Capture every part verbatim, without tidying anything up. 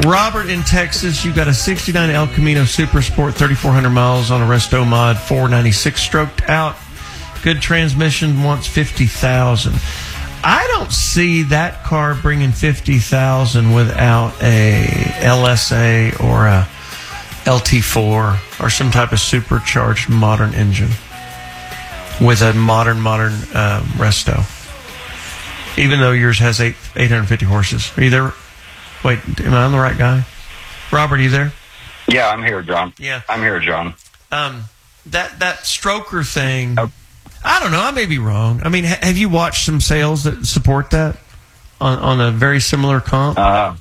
Robert in Texas, you got a sixty-nine El Camino Super Sport, thirty-four hundred miles on a Resto Mod, four ninety-six stroked out. Good transmission, wants fifty thousand. I don't see that car bringing fifty thousand without a L S A or a L T four or some type of supercharged modern engine with a modern, modern um, Resto. Even though yours has eight, eight hundred fifty horses. Are you there? Wait, am I on the right guy? Robert, are you there? Yeah, I'm here, John. Yeah. I'm here, John. Um, that, that stroker thing, oh. I don't know, I may be wrong. I mean, ha- have you watched some sales that support that on, on a very similar comp? Uh,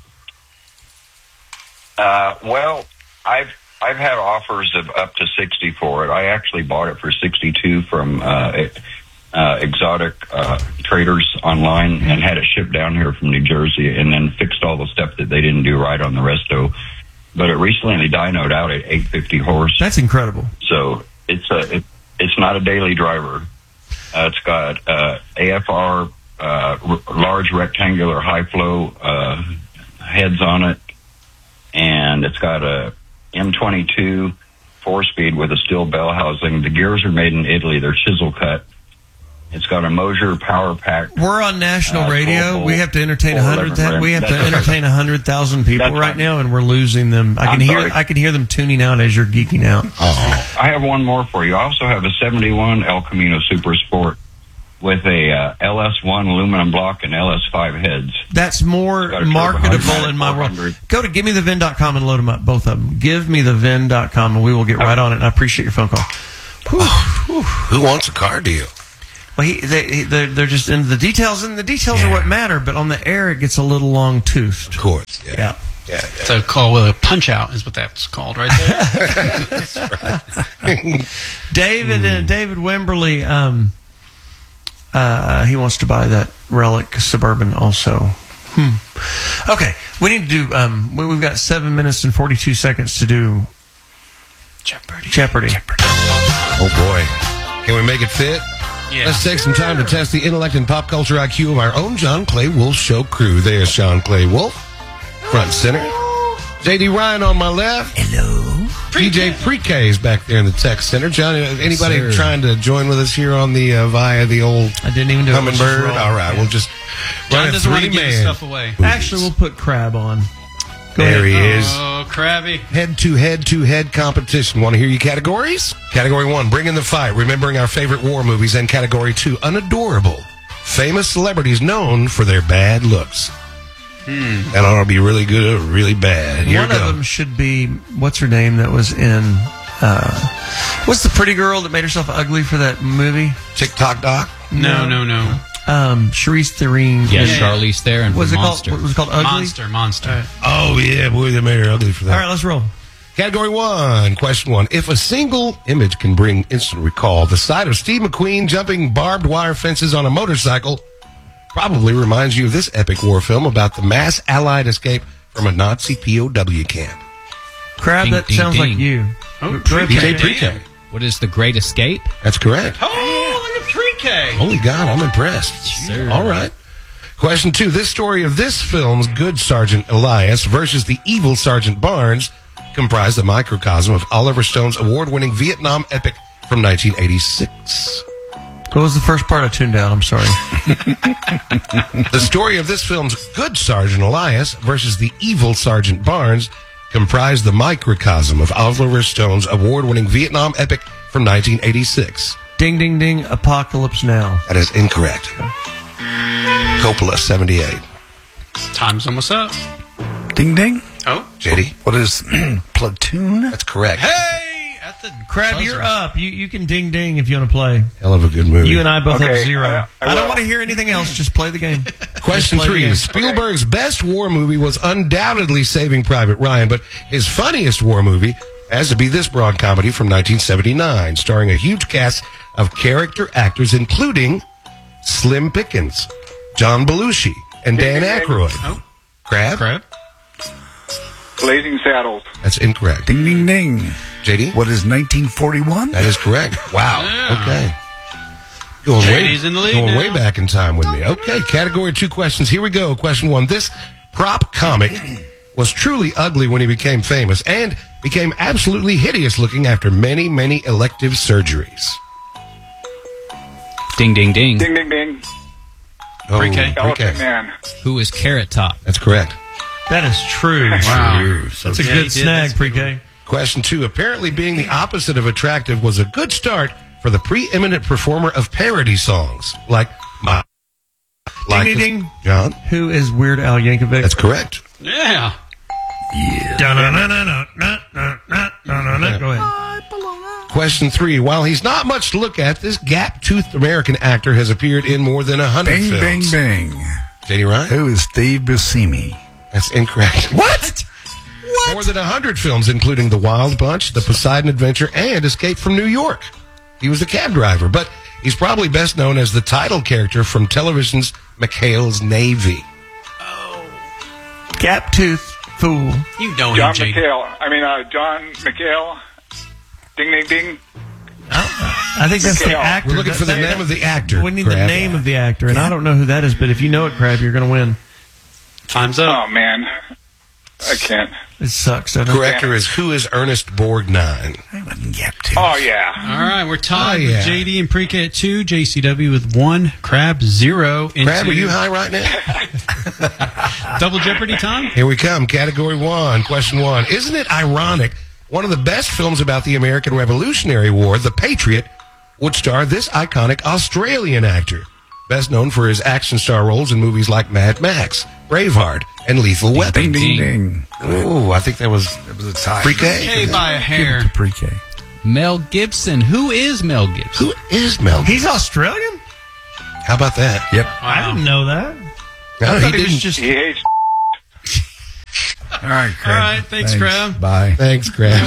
uh, well, I've I've had offers of up to sixty for it. I actually bought it for sixty-two from uh, uh, Exotic uh, Traders online and had it shipped down here from New Jersey, and then fixed all the stuff that they didn't do right on the Resto. But it recently dynoed out at eight fifty horse. That's incredible. So it's a it, it's not a daily driver. Uh, it's got uh, A F R uh, r- large rectangular high flow uh, heads on it, and it's got a M twenty-two four speed with a steel bell housing. The gears are made in Italy; they're chisel cut. It's got a Moser power pack. We're on national uh, radio. We have to entertain a hundred. Th- we have to entertain a hundred thousand people That's right fine. now, and we're losing them. I can I'm hear. sorry. I can hear them tuning out as you're geeking out. Oh. I have one more for you. I also have a seventy-one El Camino Super Sport with a uh, L S one aluminum block and L S five heads. That's more Got a marketable in my world. Go to give me the vin dot com and load them up, both of them. give me the vin dot com, and we will get right on it. And I appreciate your phone call. Whew. Whew. Who wants a car deal? Well, he, they, they're, they're just in the details, and the details Yeah. are what matter, but on the air it gets a little long-toothed. Of course. Yeah. Yeah. Yeah. yeah. So call with a punch out is what that's called right there. That's right. David Hmm. uh, David Wimberly, um, uh, he wants to buy that Relic Suburban also. Hmm. Okay, we need to do. Um, we, we've got seven minutes and forty-two seconds to do Jeopardy. Jeopardy. Oh, boy. Can we make it fit? Yeah. Let's take some time to test the intellect and pop culture I Q of our own John Clay Wolf Show crew. There's John Clay Wolf, front and center. J D Ryan on my left. Hello. P J Pre-K is back there in the tech center. John, anybody Sir. trying to join with us here on the uh, via the old I didn't even do it. Let's just Hummingbird? roll. All right, Yeah. we'll just John run a doesn't want to give his three-man. stuff away. Actually, we'll put Crab on. Go There he ahead. is. Oh, crabby. Head-to-head-to-head competition. Want to hear your categories? Category one, Bring in the Fight, remembering our favorite war movies. And category two, Unadorable, famous celebrities known for their bad looks. Hmm. That ought to be really good or really bad. Here One we of go. them should be, what's her name that was in, uh, what's the pretty girl that made herself ugly for that movie? TikTok Doc? No, no, no. Um, Charlize Theron. Yeah, And- Charlize Theron Was from it called, Monster. what was it called Ugly? Monster, monster. All right. Oh, yeah, boy, they made her ugly for that. All right, let's roll. Category one, question one. If a single image can bring instant recall, the sight of Steve McQueen jumping barbed wire fences on a motorcycle probably reminds you of this epic war film about the mass Allied escape from a Nazi P O W camp. Crab, Ding, that ding, sounds like ding. you. Oh, Go ahead, P J P J. Pre-K. What is The Great Escape? That's correct. Oh, look at pre-K. Holy God, I'm impressed. Sir. All right. Question two. This story of this film's good Sergeant Elias versus the evil Sergeant Barnes comprised the microcosm of Oliver Stone's award-winning Vietnam epic from nineteen eighty-six. What was the first part I tuned out? I'm sorry. The story of this film's good Sergeant Elias versus the evil Sergeant Barnes comprised the microcosm of Oliver Stone's award-winning Vietnam epic from nineteen eighty-six. Ding, ding, ding. Apocalypse Now. That is incorrect. Coppola, seventy-eight. Time's almost up. Ding ding. Oh. J D? What is Platoon? That's correct. Hey! At the Crab, buzzer. you're up. You you can ding, ding if you want to play. Hell of a good movie. You and I both have Okay, zero. uh, I I don't will. want to hear anything else. Just play the game. Question Just play the three. game. Spielberg's best war movie was undoubtedly Saving Private Ryan, but his funniest war movie has to be this broad comedy from nineteen seventy-nine, starring a huge cast of character actors, including Slim Pickens, John Belushi, and Dan Aykroyd. Oh. Crab? Crab. Blazing Saddles. That's incorrect. Ding ding ding. J D? What is nineteen forty-one? That is correct. Wow. Yeah. Okay. Going J way, D's in the lead going now. way back in time with me. Okay, category two questions. Here we go. Question one. This prop comic was truly ugly when he became famous and became absolutely hideous looking after many, many elective surgeries? Ding, ding, ding. Ding, ding, ding. Oh, Pre-K. Elephant Man. Who is Carrot Top? That's correct. That is true. Wow. That's a Yeah, he good did. snag, That's a good pre-K. Question two. Apparently being the opposite of attractive was a good start for the preeminent performer of parody songs. Like, my... Like Ding, ding, ding. John? Who is Weird Al Yankovic? That's correct. Yeah. Go ahead. Question three. While he's not much to look at, this gap-toothed American actor has appeared in more than a hundred Bing, bing, films. bing. J D Ryan? Who is Steve Buscemi? That's incorrect. What? More than a hundred films, including The Wild Bunch, The Poseidon Adventure, and Escape from New York. He was a cab driver, but he's probably best known as the title character from television's McHale's Navy. Gap tooth fool. You know John him, J D. McHale. I mean, uh, John McHale. Ding, ding, ding. I think that's the McHale. actor. We're looking for the That- name of the actor. We need Crab. the name of the actor, and I don't know who that is, but if you know it, Crab, you're going to win. Time's up. Oh, man. I can't. It sucks, doesn't it? Corrector is Who is Ernest Borgnine? I wouldn't get to. Oh, yeah. All right, we're tied Oh, yeah. with J D and Pre-K at two, J C W with one, Crab zero. Into Crab, are you high right now? Double Jeopardy time? Here we come. Category one. Question one. Isn't it ironic one of the best films about the American Revolutionary War, The Patriot, would star this iconic Australian actor, best known for his action star roles in movies like Mad Max, Braveheart, and Lethal Weapon? Ding, ding, ding. Ooh, I think that was It was a tie. Pre-K. K by a hair. Pre-K. Mel Gibson. Who is Mel Gibson? Who is Mel Gibson? He's Australian? How about that? Yep. I didn't know that. No, I he thought he was didn't. just. He hates. All right, Crab. All right, thanks, Crab. Bye. Thanks, Crab.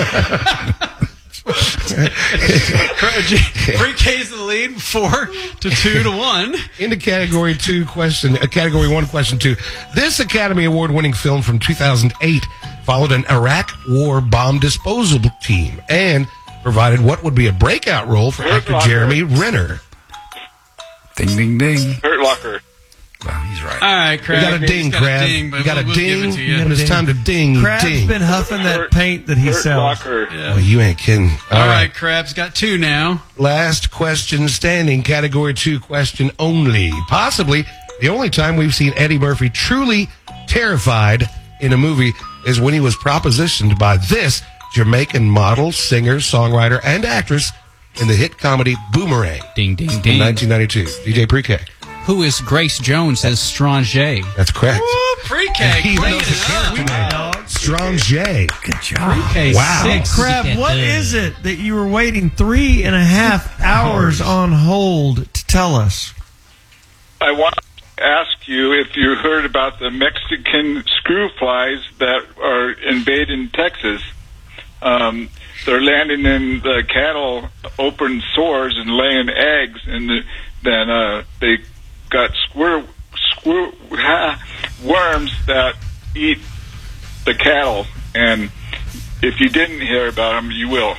Pre-K's the lead, four to two to one. Into category two question, uh, category one question two. This Academy Award winning film from two thousand eight followed an Iraq war bomb disposal team and provided what would be a breakout role for Hurt actor Locker. Jeremy Renner. Ding, ding, ding. Hurt Locker. Well, he's right. All right, You Crab. got a He's ding, got a Crab. ding, but You got we'll, a we'll give ding. it to you. When it's ding. time to ding, you Crab's ding. been huffing that Hurt- paint that he Hurt sells. Locker. Yeah. Oh, you ain't kidding. All right, Crab's got two now. Last question standing, category two question only. Possibly the only time we've seen Eddie Murphy truly terrified in a movie is when he was propositioned by this Jamaican model, singer, songwriter, and actress in the hit comedy Boomerang Ding, ding, in ding. nineteen ninety-two. D J Pre-K. Who is Grace Jones as Strange? That's correct. Woo, Pre-K, He clean knows it the character up. name. Strong J. Good job. Okay, Wow. six. Crab, what is it that you were waiting three and a half hours on hold to tell us? I want to ask you if you heard about the Mexican screw flies that are invading Texas. Um, they're landing in the cattle open sores and laying eggs, and the, then uh, they got squir- squir- worms that eat the cattle. And if you didn't hear about them, you will.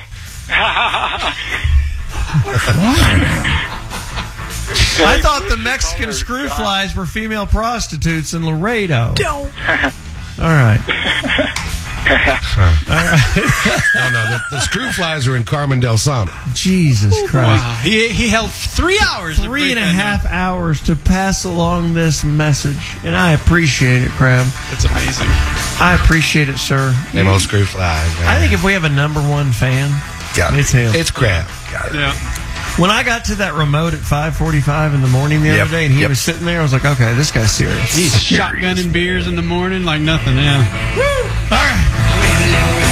I thought the Mexican screw flies were female prostitutes in Laredo. All right. No, no, the, the screw flies are in Carmen del Sano. Jesus Christ. Wow. He, he held three hours. to Three break and a that half down. hours to pass along this message, and I appreciate it, Crab. That's amazing. I appreciate it, sir. Them old screw flies, man. I think if we have a number one fan, Got it. it's him. it's crap. Got it. Yeah. When I got to that remote at five forty-five in the morning the Yep, other day, and he yep. was sitting there, I was like, okay, this guy's serious. He's shotgunning beers in the morning like nothing, yeah. All right.